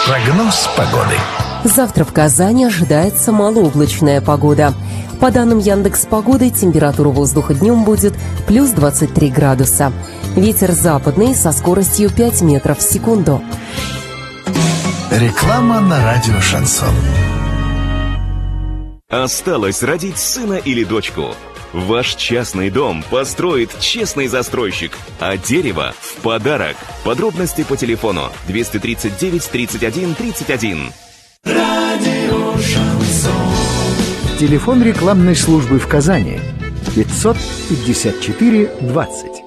Прогноз погоды. Завтра в Казани ожидается малооблачная погода. По данным Яндекс.Погоды, температура воздуха днем будет плюс 23 градуса. Ветер западный со скоростью 5 метров в секунду. Реклама на радио «Шансон». Осталось родить сына или дочку. Ваш частный дом построит честный застройщик, а дерево в подарок. Подробности по телефону 239 31 31. Радио «Шансон». Телефон рекламной службы в Казани 554 20.